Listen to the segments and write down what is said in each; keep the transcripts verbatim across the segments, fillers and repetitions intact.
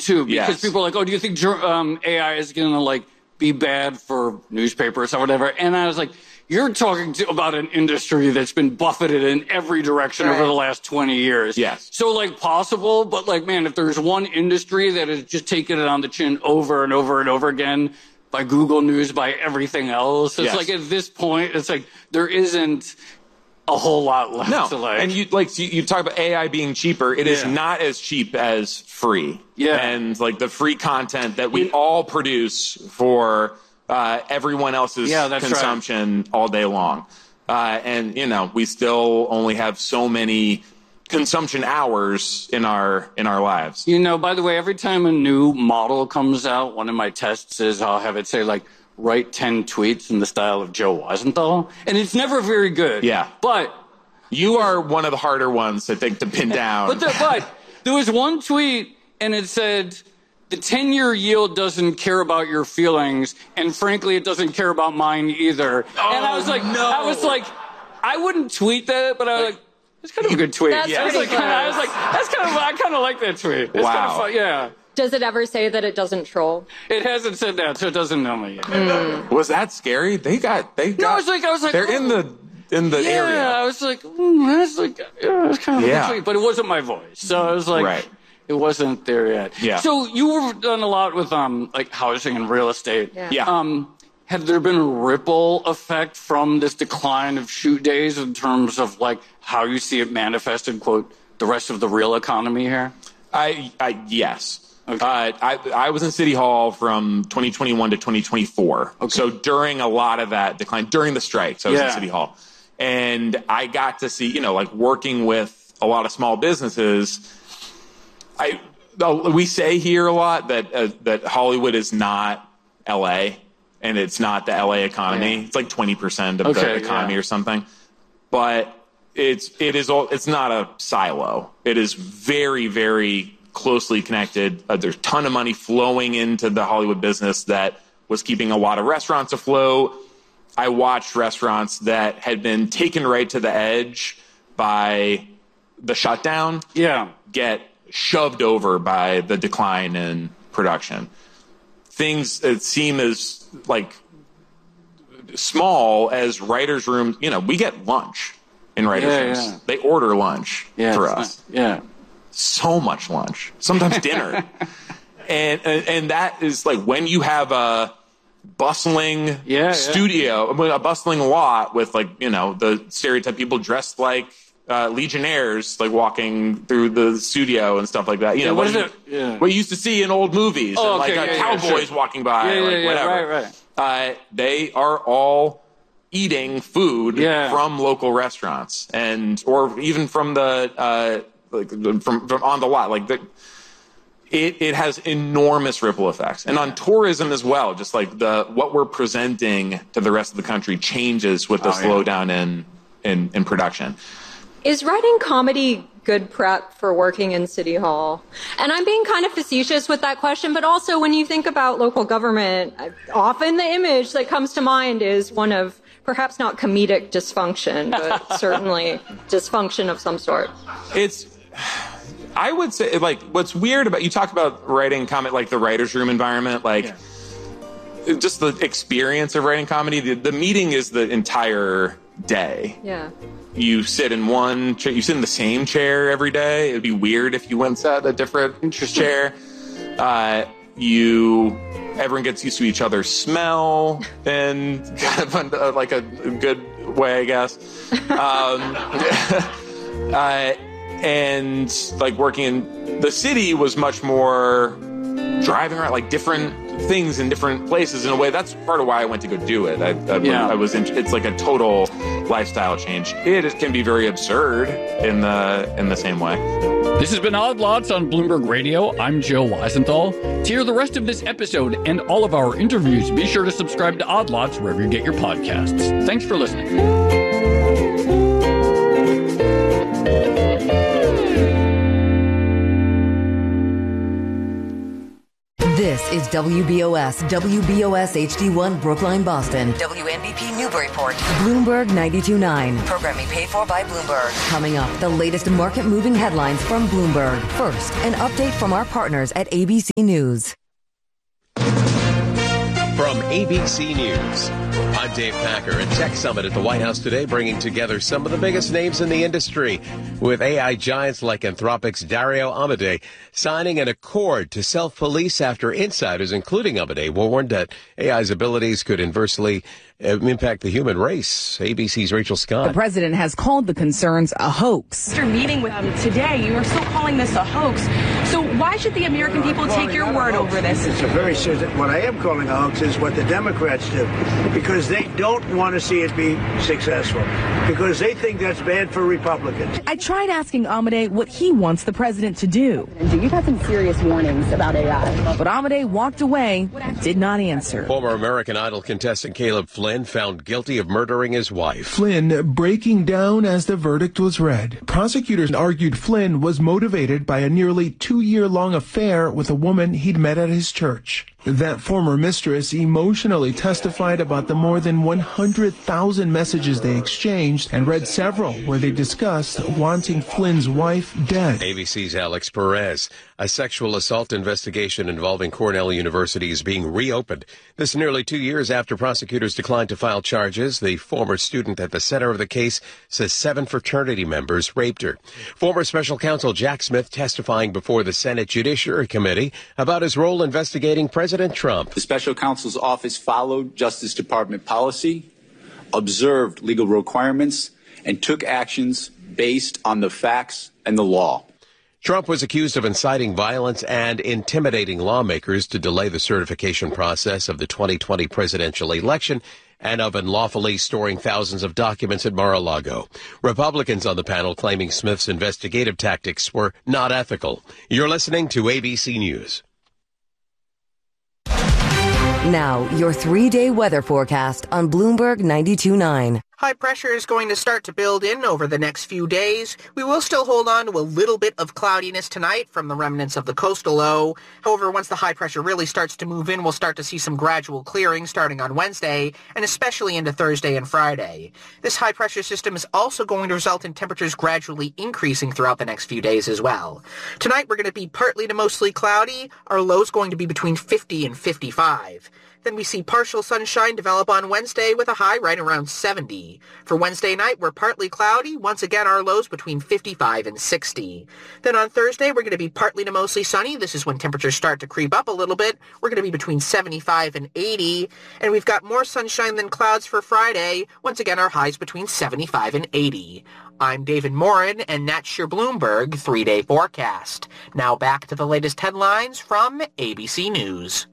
too, because Yes. people are like, oh, do you think um, A I is going to like be bad for newspapers or whatever? And I was like, you're talking to, about an industry that's been buffeted in every direction Right. over the last twenty years. Yes. So like possible, but like, man, if there's one industry that has just taken it on the chin over and over and over again by Google News, by everything else, it's Yes. like at this point, it's like there isn't a whole lot left No, to like. and you like you, you talk about A I being cheaper. It is Yeah. not as cheap as free. Yeah. And like the free content that we You- all produce for uh, everyone else's Yeah, that's right. consumption all day long. Uh, and you know, we still only have so many consumption hours in our in our lives. You know, by the way, every time a new model comes out, one of my tests is I'll have it say, like, write ten tweets in the style of Joe Weisenthal. And it's never very good. Yeah. But, You are one of the harder ones, I think, to pin down. but, the, but there was one tweet, and it said, the ten-year yield doesn't care about your feelings, and frankly, it doesn't care about mine either. and I was like, no. I was like, I wouldn't tweet that, but I was like, that's kind of a good tweet. That's I was pretty like, kinda, I was close. like, that's kind of, I kind of like that tweet. It's Wow. kind of fun, yeah. Does it ever say that it doesn't troll? It hasn't said that, so it doesn't know me yet. Was that scary? They got they got I was like- I was like, they're oh. in the in the Yeah, area. I was like, mm, that's like, yeah, that's kind of Yeah. a good tweet, but it wasn't my voice, so I was like, Right. it wasn't there yet. Yeah. So you've done a lot with um like housing and real estate. Yeah. Yeah. Um, had there been a ripple effect from this decline of shoot days in terms of like how you see it manifested, quote, the rest of the real economy here? I, I yes. Okay. Uh, I I was in City Hall from twenty twenty-one to twenty twenty-four. Okay. So during a lot of that decline, during the strikes, I was Yeah. in City Hall, and I got to see, you know, like working with a lot of small businesses. I uh, we say here a lot that uh, that Hollywood is not L A and it's not the L A economy. Yeah. It's like twenty percent of Okay, the economy yeah. or something. But it's it is all it's not a silo. It is very very closely connected. Uh, there's a ton of money flowing into the Hollywood business that was keeping a lot of restaurants afloat. I watched restaurants that had been taken right to the edge by the shutdown Yeah. get shoved over by the decline in production. Things that seem as like small as writers' rooms, you know, we get lunch in writers' Yeah, rooms. yeah. They order lunch Yeah. for it's us. not- yeah. So much lunch, sometimes dinner. and, and and that is like when you have a bustling Yeah, yeah. studio, a bustling lot with like, you know, the stereotype people dressed like uh, Legionnaires, like walking through the studio and stuff like that. You know, what what, is you, it? Yeah. what you used to see in old movies, Oh, and like okay, uh, yeah, yeah, cowboys sure. walking by, Yeah, yeah, like yeah, whatever. right, right. Uh, they are all eating food Yeah. from local restaurants, and or even from the uh, like from from on the lot, like the. It, it has enormous ripple effects, and on tourism as well. Just like the what we're presenting to the rest of the country changes with the Oh, yeah. slowdown in, in in production. Is writing comedy good prep for working in City Hall? And I'm being kind of facetious with that question, but also when you think about local government, often the image that comes to mind is one of perhaps not comedic dysfunction, but certainly dysfunction of some sort. It's, I would say, like, what's weird about, you talk about writing comedy, like the writer's room environment, like, Yeah. just the experience of writing comedy. The, the meeting is the entire day. Yeah. You sit in one chair, you sit in the same chair every day. It'd be weird if you went and sat in a different Interesting. chair. Uh, you, everyone gets used to each other's smell in kind of a, like a good way, I guess. Um, uh, and like working in the city was much more driving around, like different things in different places in a way. That's part of why I went to go do it. I, I, Yeah. I was in, it's like a total lifestyle change. It is, can be very absurd in the in the same way. This has been Odd Lots on Bloomberg Radio. I'm Joe Weisenthal. To hear the rest of this episode and all of our interviews, be sure to subscribe to Odd Lots wherever you get your podcasts. Thanks for listening. This is W B O S, W B O S H D one Brookline, Boston. W N B P Newburyport. Bloomberg ninety-two point nine. Programming paid for by Bloomberg. Coming up, the latest market-moving headlines from Bloomberg. First, an update from our partners at A B C News. From A B C News, I'm Dave Packer. At Tech Summit at the White House today, bringing together some of the biggest names in the industry, with A I giants like Anthropic's Dario Amodei signing an accord to self-police after insiders, including Amodei, warned that A I's abilities could inversely impact the human race. A B C's Rachel Scott. The president has called the concerns a hoax. After meeting with them today, you are still calling this a hoax. So why should the American people take your word over this? It's a very serious. What I am calling a hoax is what the Democrats do, because they don't want to see it be successful, because they think that's bad for Republicans. I tried asking Amodei what he wants the president to do. You've had some serious warnings about A I. But Amodei walked away and did not answer. Former American Idol contestant Caleb Flynn found guilty of murdering his wife. Flynn breaking down as the verdict was read. Prosecutors argued Flynn was motivated by a nearly two-year-long affair with a woman he'd met at his church. That former mistress emotionally testified about the more than one hundred thousand messages they exchanged and read several where they discussed wanting Flynn's wife dead. A B C's Alex Perez. A sexual assault investigation involving Cornell University is being reopened. This nearly two years after prosecutors declined to file charges. The former student at the center of the case says seven fraternity members raped her. Former special counsel Jack Smith testifying before the Senate Judiciary Committee about his role investigating President Trump. The special counsel's office followed Justice Department policy, observed legal requirements, and took actions based on the facts and the law. Trump was accused of inciting violence and intimidating lawmakers to delay the certification process of the twenty twenty presidential election and of unlawfully storing thousands of documents at Mar-a-Lago. Republicans on the panel claiming Smith's investigative tactics were not ethical. You're listening to A B C News. Now, your three-day weather forecast on Bloomberg ninety-two point nine. High pressure is going to start to build in over the next few days. We will still hold on to a little bit of cloudiness tonight from the remnants of the coastal low. However, once the high pressure really starts to move in, we'll start to see some gradual clearing starting on Wednesday and especially into Thursday and Friday. This high pressure system is also going to result in temperatures gradually increasing throughout the next few days as well. Tonight, we're going to be partly to mostly cloudy. Our low is going to be between fifty and fifty-five. Then we see partial sunshine develop on Wednesday with a high right around seventy. For Wednesday night, we're partly cloudy. Once again, our lows between fifty-five and sixty. Then on Thursday, we're going to be partly to mostly sunny. This is when temperatures start to creep up a little bit. We're going to be between seventy-five and eighty. And we've got more sunshine than clouds for Friday. Once again, our highs between seventy-five and eighty. I'm David Morin, and that's your Bloomberg three-day forecast. Now back to the latest headlines from A B C News.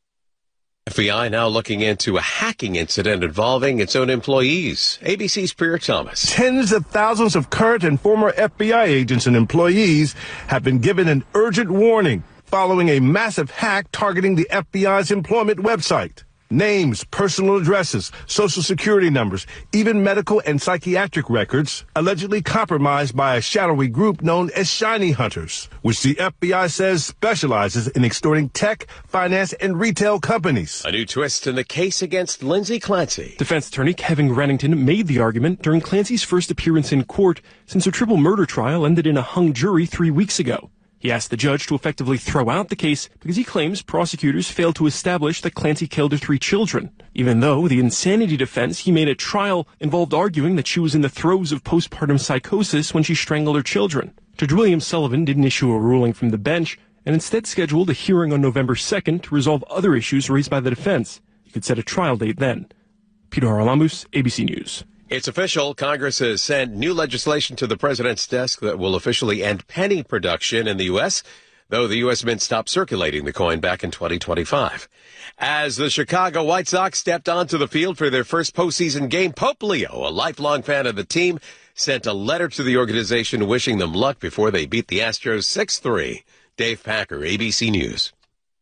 F B I now looking into a hacking incident involving its own employees. A B C's Pierre Thomas. Tens of thousands of current and former F B I agents and employees have been given an urgent warning following a massive hack targeting the F B I's employment website. Names, personal addresses, social security numbers, even medical and psychiatric records allegedly compromised by a shadowy group known as Shiny Hunters, which the F B I says specializes in extorting tech, finance, and retail companies. A new twist in the case against Lindsay Clancy. Defense attorney Kevin Rennington made the argument during Clancy's first appearance in court since her triple murder trial ended in a hung jury three weeks ago. He asked the judge to effectively throw out the case because he claims prosecutors failed to establish that Clancy killed her three children, even though the insanity defense he made at trial involved arguing that she was in the throes of postpartum psychosis when she strangled her children. Judge William Sullivan didn't issue a ruling from the bench and instead scheduled a hearing on November second to resolve other issues raised by the defense. He could set a trial date then. Peter Haralambous, A B C News. It's official. Congress has sent new legislation to the president's desk that will officially end penny production in the U S, though the U S Mint stopped circulating the coin back in twenty twenty-five. As the Chicago White Sox stepped onto the field for their first postseason game, Pope Leo, a lifelong fan of the team, sent a letter to the organization wishing them luck before they beat the Astros six three. Dave Packer, A B C News.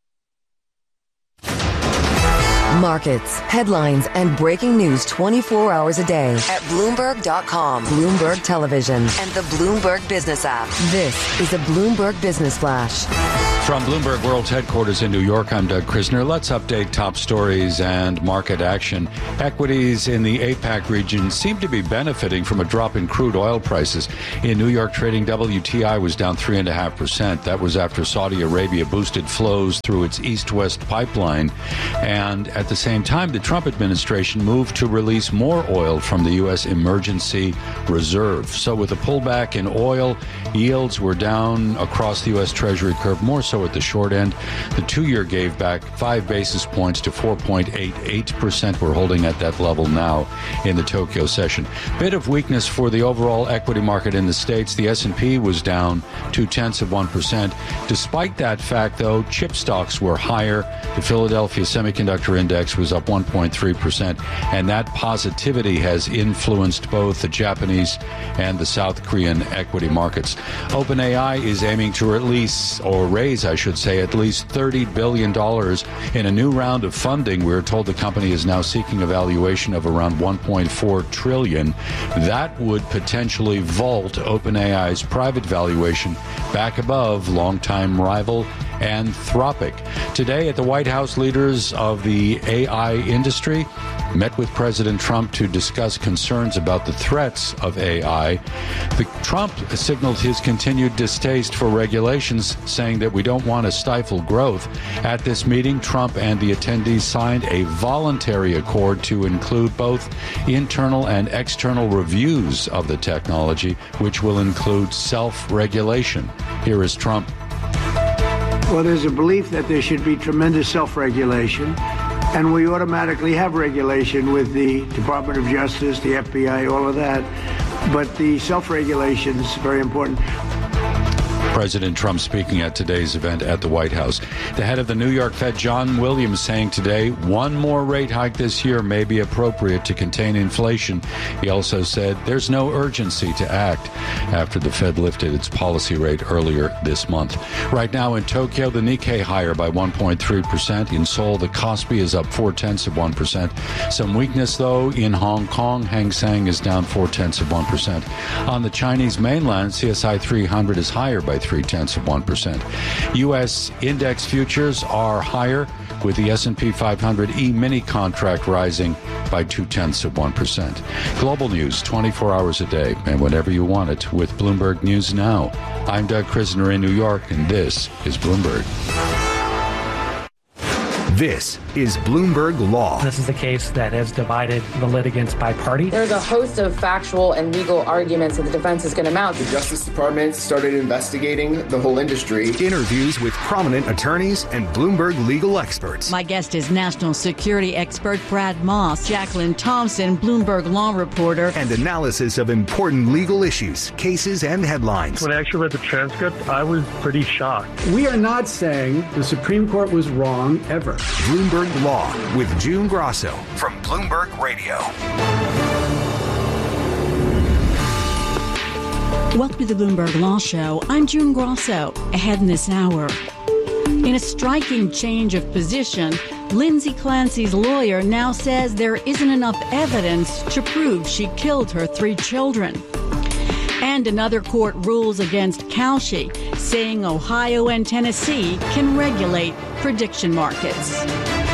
Markets, headlines, and breaking news twenty-four hours a day at Bloomberg dot com, Bloomberg Television, and the Bloomberg Business app. This is a Bloomberg Business Flash. From Bloomberg World Headquarters in New York, I'm Doug Krisner. Let's update top stories and market action. Equities in the APAC region seem to be benefiting from a drop in crude oil prices. In New York trading, W T I was down three point five percent. That was after Saudi Arabia boosted flows through its east-west pipeline. And at the same time, the Trump administration moved to release more oil from the U S emergency reserve. So with a pullback in oil, yields were down across the U S Treasury curve, more so at the short end. The two-year gave back five basis points to four point eight eight percent. We're holding at that level now in the Tokyo session. Bit of weakness for the overall equity market in the States. The S and P was down two-tenths of one percent. Despite that fact, though, chip stocks were higher. The Philadelphia Semiconductor Index was up one point three percent, and that positivity has influenced both the Japanese and the South Korean equity markets. OpenAI is aiming to release, or raise, I should say, at least thirty billion dollars in a new round of funding. We're told the company is now seeking a valuation of around one point four trillion dollars. That would potentially vault OpenAI's private valuation back above longtime rival Anthropic. Today at the White House, leaders of the A I industry met with President Trump to discuss concerns about the threats of A I. The Trump signaled his continued distaste for regulations, saying that we don't want to stifle growth. At this meeting, Trump and the attendees signed a voluntary accord to include both internal and external reviews of the technology, which will include self-regulation. Here is Trump. Well, there's a belief that there should be tremendous self-regulation, and we automatically have regulation with the Department of Justice, the F B I, all of that. But the self-regulation is very important. President Trump speaking at today's event at the White House. The head of the New York Fed, John Williams, saying today one more rate hike this year may be appropriate to contain inflation. He also said there's no urgency to act after the Fed lifted its policy rate earlier this month. Right now in Tokyo, the Nikkei higher by one point three percent. In Seoul, the Kospi is up four-tenths of one percent. Some weakness, though, in Hong Kong. Hang Seng is down four-tenths of one percent. On the Chinese mainland, C S I three hundred is higher by three-tenths of one percent. U S index futures are higher, with the S and P five hundred E-mini contract rising by two-tenths of one percent. Global news twenty-four hours a day, and whenever you want it, with Bloomberg News Now. I'm Doug Krisner in New York, and this is Bloomberg. This is Bloomberg Law. This is a case that has divided the litigants by party. There's a host of factual and legal arguments that the defense is going to mount. The Justice Department started investigating the whole industry. Interviews with prominent attorneys and Bloomberg legal experts. My guest is national security expert Brad Moss, Jacqueline Thompson, Bloomberg law reporter. And analysis of important legal issues, cases, and headlines. When I actually read the transcript, I was pretty shocked. We are not saying the Supreme Court was wrong ever. Bloomberg Law with June Grosso from Bloomberg Radio. Welcome to the Bloomberg Law Show. I'm June Grosso. Ahead in this hour, in a striking change of position, Lindsay Clancy's lawyer now says there isn't enough evidence to prove she killed her three children. And another court rules against Kalshi, saying Ohio and Tennessee can regulate prediction markets.